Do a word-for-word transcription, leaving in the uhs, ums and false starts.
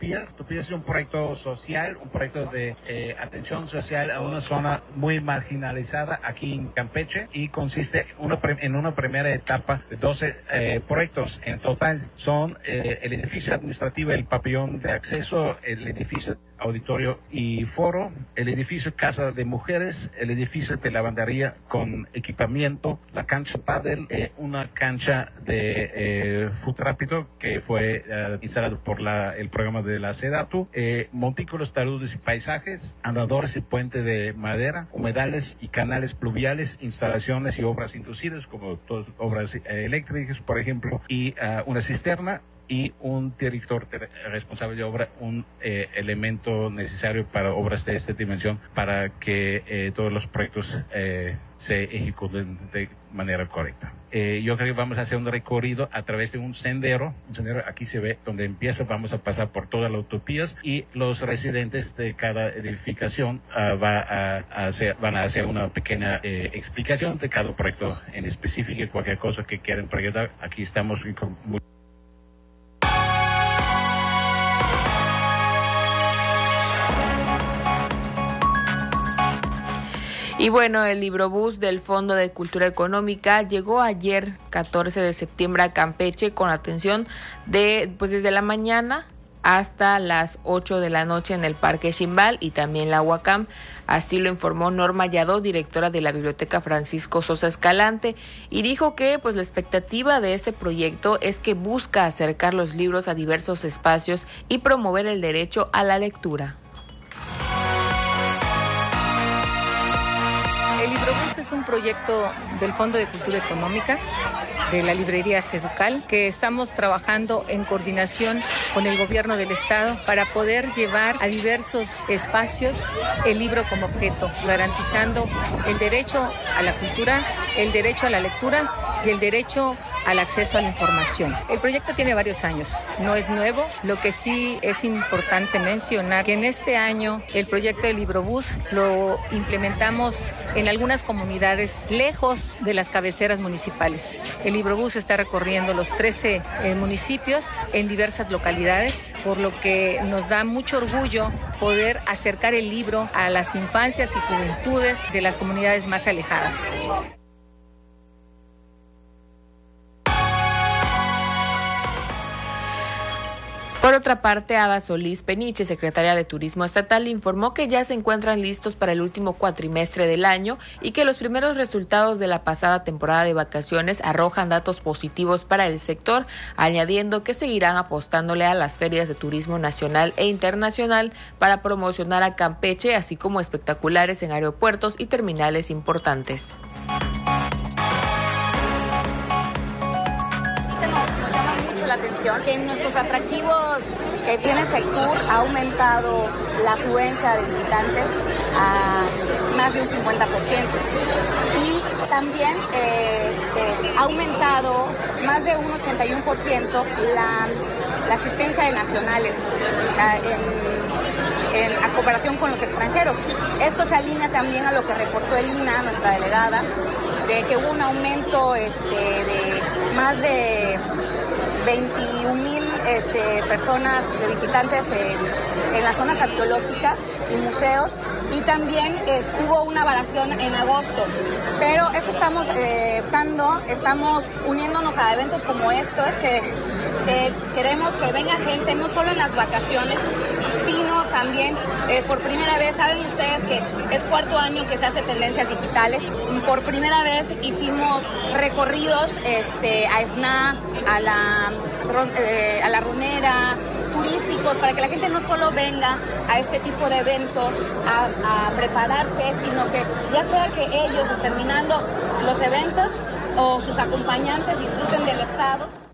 Utopías. Utopías es un proyecto social, un proyecto de eh, atención social a una zona muy marginalizada aquí en Campeche, y consiste una, en una primera etapa de doce eh, proyectos en total. Son eh, el edificio administrativo, el pabellón de acceso, el edificio auditorio y foro, el edificio casa de mujeres, el edificio de lavandería con equipamiento, la cancha pádel, eh, una cancha de eh, fútbol rápido que fue eh, instalado por la, el programa de la SEDATU, eh, montículos, taludes y paisajes, andadores y puente de madera, humedales y canales pluviales, instalaciones y obras inducidas como todas obras eh, eléctricas, por ejemplo, y uh, una cisterna, y un director responsable de obra, un eh, elemento necesario para obras de esta dimensión para que eh, todos los proyectos eh, se ejecuten de manera correcta. Eh, yo creo que vamos a hacer un recorrido a través de un sendero, un sendero aquí se ve donde empieza, vamos a pasar por todas las utopías, y los residentes de cada edificación uh, va a, a hacer, van a hacer una pequeña eh, explicación de cada proyecto en específico, y cualquier cosa que quieran preguntar, aquí estamos con muy... Y bueno, el Librobús del Fondo de Cultura Económica llegó ayer, catorce de septiembre, a Campeche con atención de, pues desde la mañana hasta las ocho de la noche en el Parque Ximbal y también la Huacam. Así lo informó Norma Yadó, directora de la Biblioteca Francisco Sosa Escalante, y dijo que pues la expectativa de este proyecto es que busca acercar los libros a diversos espacios y promover el derecho a la lectura. El Librobús es un proyecto del Fondo de Cultura Económica, de la librería Seducal, que estamos trabajando en coordinación con el gobierno del estado para poder llevar a diversos espacios el libro como objeto, garantizando el derecho a la cultura, el derecho a la lectura y el derecho al acceso a la información. El proyecto tiene varios años, no es nuevo. Lo que sí es importante mencionar que en este año el proyecto del Librobús lo implementamos en algunas comunidades lejos de las cabeceras municipales. El Librobús está recorriendo los trece eh, municipios en diversas localidades, por lo que nos da mucho orgullo poder acercar el libro a las infancias y juventudes de las comunidades más alejadas. Por otra parte, Ada Solís Peniche, secretaria de Turismo Estatal, informó que ya se encuentran listos para el último cuatrimestre del año y que los primeros resultados de la pasada temporada de vacaciones arrojan datos positivos para el sector, añadiendo que seguirán apostándole a las ferias de turismo nacional e internacional para promocionar a Campeche, así como espectaculares en aeropuertos y terminales importantes. La atención que en nuestros atractivos que tiene Sectur ha aumentado la afluencia de visitantes a más de un cincuenta por ciento y también eh, este, ha aumentado más de un ochenta y uno por ciento la, la asistencia de nacionales en, en, a cooperación con los extranjeros. Esto se alinea también a lo que reportó el I N A, nuestra delegada, de que hubo un aumento este, de más de veintiún mil este, personas, visitantes en, en las zonas arqueológicas y museos, y también es, hubo una variación en agosto, pero eso estamos eh, dando, estamos uniéndonos a eventos como estos, que, que queremos que venga gente no solo en las vacaciones, sino también eh, por primera vez. Saben ustedes que es cuarto año que se hace Tendencias Digitales. Por primera vez hicimos recorridos este, a Esná, a la, eh, a la Runera, turísticos, para que la gente no solo venga a este tipo de eventos a, a prepararse, sino que ya sea que ellos, terminando los eventos, o sus acompañantes disfruten del estado.